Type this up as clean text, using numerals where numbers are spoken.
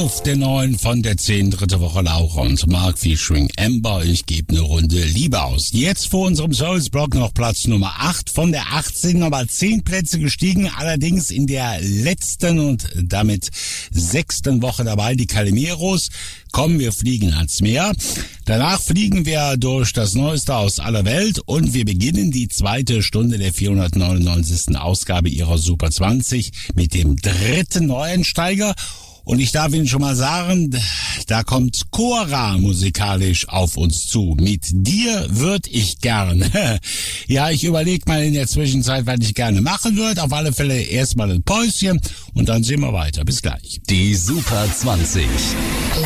auf der 9 von der 10, dritte Woche Laura und Mark featuring Amber. Ich gebe eine Runde Liebe aus. Jetzt vor unserem Service-Block noch Platz Nummer 8 von der 18, nochmal 10 Plätze gestiegen, allerdings in der letzten und damit 6. Woche dabei, die Calimeros. Komm, wir fliegen ans Meer. Danach fliegen wir durch das Neueste aus aller Welt und wir beginnen die zweite Stunde der 499. Ausgabe ihrer Super 20 mit dem dritten Neuensteiger. Und ich darf Ihnen schon mal sagen, da kommt Cora musikalisch auf uns zu. Mit dir würd ich gern. Ja, ich überlege mal in der Zwischenzeit, was ich gerne machen würde. Auf alle Fälle erstmal ein Päuschen und dann sehen wir weiter. Bis gleich. Die Super 20.